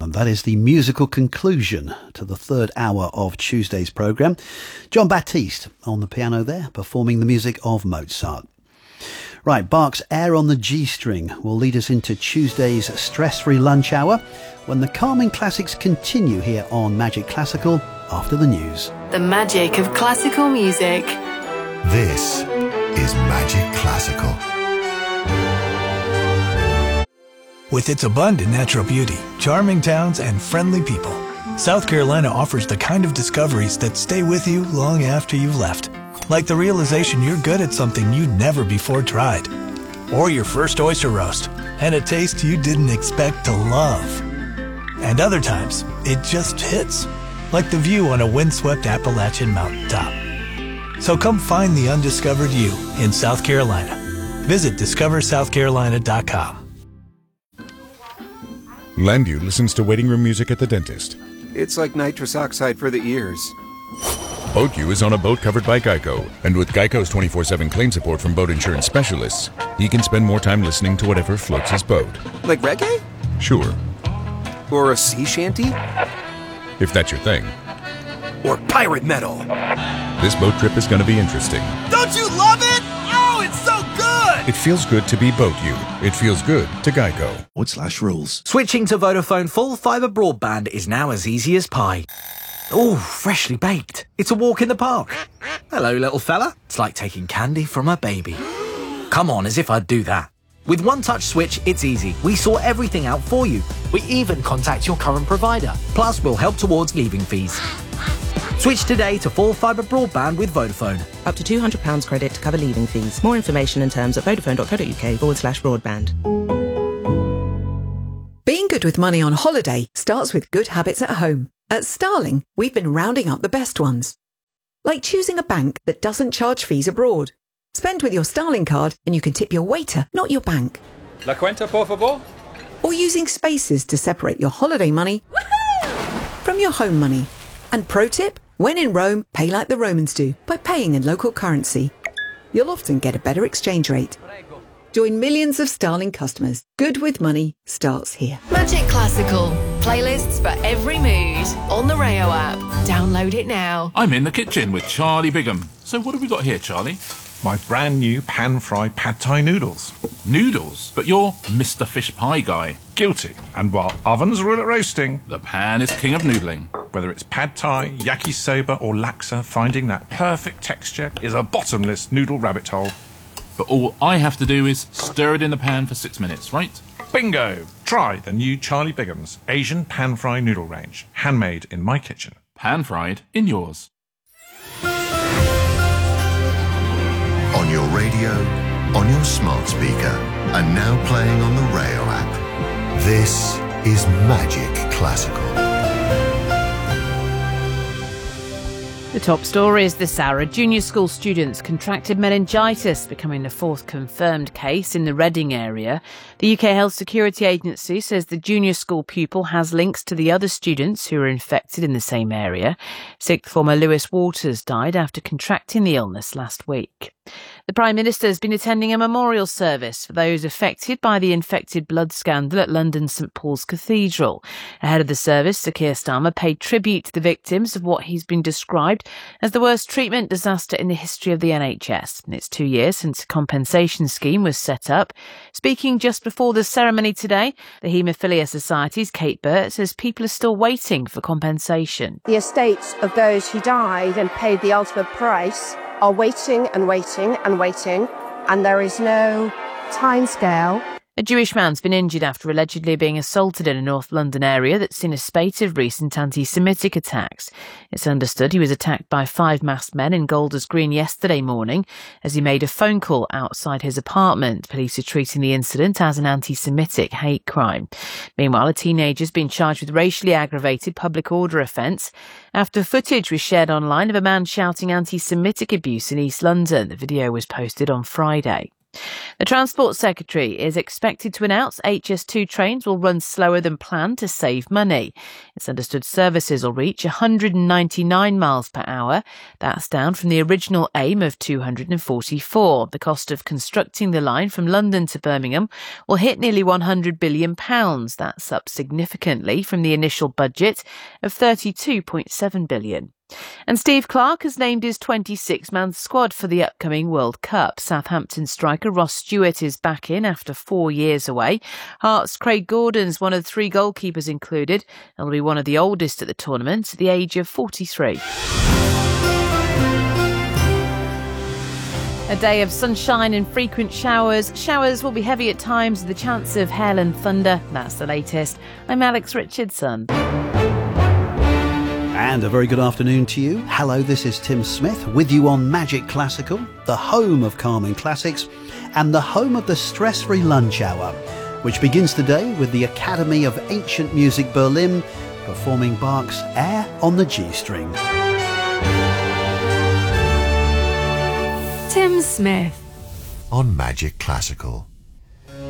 And that is the musical conclusion to the third hour of Tuesday's programme. John Baptiste on the piano there, performing the music of Mozart. Right, Bach's Air on the G string will lead us into Tuesday's stress-free lunch hour when the calming classics continue here on Magic Classical after the news. The magic of classical music. This is Magic Classical. With its abundant natural beauty, charming towns, and friendly people, South Carolina offers the kind of discoveries that stay with you long after you've left. Like the realization you're good at something you never before tried. Or your first oyster roast, and a taste you didn't expect to love. And other times, it just hits. Like the view on a windswept Appalachian mountaintop. So come find the undiscovered you in South Carolina. Visit discoversouthcarolina.com. Landview listens to waiting room music at the dentist. It's like nitrous oxide for the ears. BoatU is on a boat covered by Geico, and with Geico's 24/7 claim support from boat insurance specialists, he can spend more time listening to whatever floats his boat. Like reggae? Sure. Or a sea shanty? If that's your thing. Or pirate metal? This boat trip is going to be interesting. Don't you love it? Oh, it's so good! It feels good to be BoatU. It feels good to Geico. /rules. Switching to Vodafone full fibre broadband is now as easy as pie. Oh, freshly baked. It's a walk in the park. Hello, little fella. It's like taking candy from a baby. Come on, as if I'd do that. With One Touch Switch, it's easy. We sort everything out for you. We even contact your current provider. Plus, we'll help towards leaving fees. Switch today to full fibre broadband with Vodafone. Up to £200 credit to cover leaving fees. More information and terms at vodafone.co.uk/broadband. Being good with money on holiday starts with good habits at home. At Starling, we've been rounding up the best ones. Like choosing a bank that doesn't charge fees abroad. Spend with your Starling card and you can tip your waiter, not your bank. La cuenta, por favor? Or using spaces to separate your holiday money from your home money. And pro tip, when in Rome, pay like the Romans do, by paying in local currency. You'll often get a better exchange rate. Join millions of Starling customers. Good with money starts here. Magic Classical. Playlists for every mood. On the Rayo app. Download it now. I'm in the kitchen with Charlie Bigham. So what have we got here, Charlie? My brand new pan-fried pad thai noodles. Noodles? But you're Mr. Fish Pie guy. Guilty. And while ovens rule at roasting, the pan is king of noodling. Whether it's pad thai, yakisoba or laksa, finding that perfect texture is a bottomless noodle rabbit hole. But all I have to do is stir it in the pan for 6 minutes, right? Bingo! Try the new Charlie Bigham's Asian pan-fried noodle range. Handmade in my kitchen. Pan-fried in yours. On your radio, on your smart speaker, and now playing on the Rayo app. This is Magic Classical. The top story is this hour. Junior school students contracted meningitis, becoming the fourth confirmed case in the Reading area. The UK Health Security Agency says the junior school pupil has links to the other students who were infected in the same area. Sixth former Lewis Waters died after contracting the illness last week. The Prime Minister has been attending a memorial service for those affected by the infected blood scandal at London's St Paul's Cathedral. Ahead of the service, Sir Keir Starmer paid tribute to the victims of what he's been described as the worst treatment disaster in the history of the NHS. And it's 2 years since a compensation scheme was set up. Speaking just before the ceremony today, the Haemophilia Society's Kate Burt says people are still waiting for compensation. The estates of those who died and paid the ultimate price are waiting and waiting and waiting, and there is no timescale. A Jewish man's been injured after allegedly being assaulted in a North London area that's seen a spate of recent anti-Semitic attacks. It's understood he was attacked by 5 masked men in Golders Green yesterday morning as he made a phone call outside his apartment. Police are treating the incident as an anti-Semitic hate crime. Meanwhile, a teenager's been charged with racially aggravated public order offence after footage was shared online of a man shouting anti-Semitic abuse in East London. The video was posted on Friday. The Transport Secretary is expected to announce HS2 trains will run slower than planned to save money. It's understood services will reach 199 miles per hour. That's down from the original aim of 244. The cost of constructing the line from London to Birmingham will hit nearly £100 billion. That's up significantly from the initial budget of £32.7 billion. And Steve Clarke has named his 26-man squad for the upcoming World Cup. Southampton striker Ross Stewart is back in after 4 years away. Hearts' Craig Gordon's one of the 3 goalkeepers included and will be one of the oldest at the tournament at the age of 43. A day of sunshine and frequent showers. Showers will be heavy at times with a chance of hail and thunder. That's the latest. I'm Alex Richardson. And a very good afternoon to you. Hello, this is Tim Smith with you on Magic Classical, the home of calming classics and the home of the stress-free lunch hour, which begins today with the Academy of Ancient Music Berlin performing Bach's Air on the G-string. Tim Smith on Magic Classical.